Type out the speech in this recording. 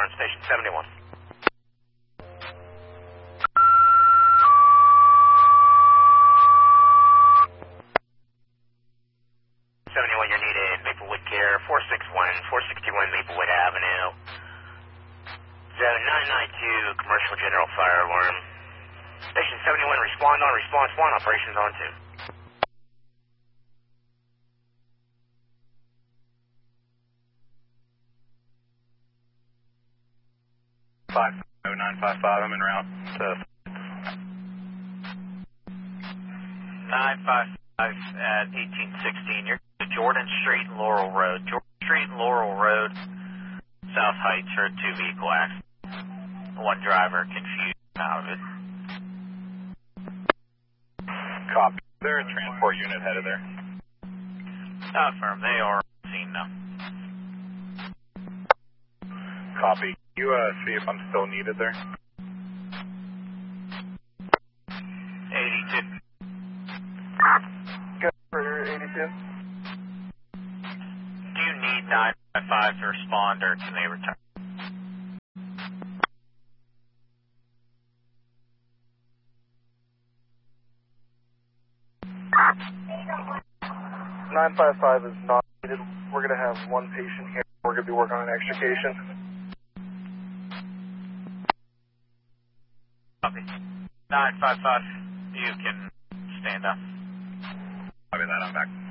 Station 71. You're needed Maplewood Care, 461 Maplewood Avenue. Zone 992, commercial general fire alarm. Station 71, respond on response 1, operations on 2. 50955, I'm en route to 955 at 1816. You're to Jordan Street and Laurel Road. Jordan Street and Laurel Road, South Heights, are a 2-vehicle accident. One driver confused out of it. copy. Is there a transport unit headed there? Affirm, they are seen now. Copy. Can you see if I'm still needed there? 82. Good for 82. Do you need 955 to respond, or can they return? $955 is not needed. We're going to have one patient here. We're going to be working on an extrication. Copy. 955, you can stand up. Copy that, I'm back.